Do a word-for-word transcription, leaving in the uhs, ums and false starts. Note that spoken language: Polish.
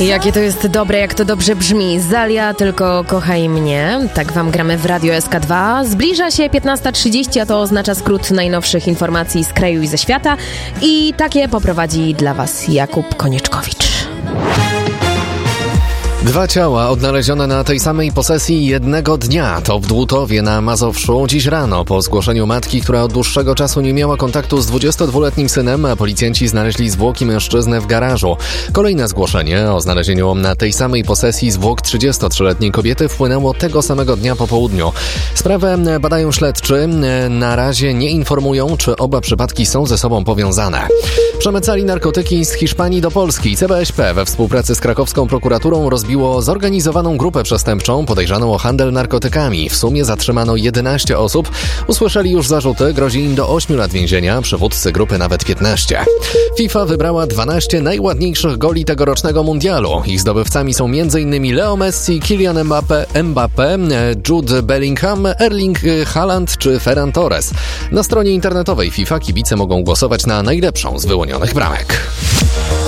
Jakie to jest dobre, jak to dobrze brzmi. Zalia, tylko kochaj mnie. Tak wam gramy w Radio S K dwa. Zbliża się piętnasta trzydzieści, a to oznacza skrót najnowszych informacji z kraju i ze świata. I takie poprowadzi dla was Jakub Konieczkowicz. Dwa ciała odnalezione na tej samej posesji jednego dnia. To w Dłutowie na Mazowszu. Dziś rano po zgłoszeniu matki, która od dłuższego czasu nie miała kontaktu z dwudziestodwuletnim synem, policjanci znaleźli zwłoki mężczyzny w garażu. Kolejne zgłoszenie o znalezieniu na tej samej posesji zwłok trzydziestotrzyletniej kobiety wpłynęło tego samego dnia po południu. Sprawę badają śledczy. Na razie nie informują, czy oba przypadki są ze sobą powiązane. Przemycali narkotyki z Hiszpanii do Polski. C B S P we współpracy z krakowską prokuraturą rozbiło zorganizowaną grupę przestępczą podejrzaną o handel narkotykami. W sumie zatrzymano jedenaście osób. Usłyszeli już zarzuty, grozi im do ośmiu lat więzienia, przywódcy grupy nawet piętnaście. FIFA wybrała dwanaście najładniejszych goli tegorocznego mundialu. Ich zdobywcami są m.in. Leo Messi, Kylian Mbappé, Mbappé, Jude Bellingham, Erling Haaland czy Ferran Torres. Na stronie internetowej FIFA kibice mogą głosować na najlepszą z wyłonionych bramek.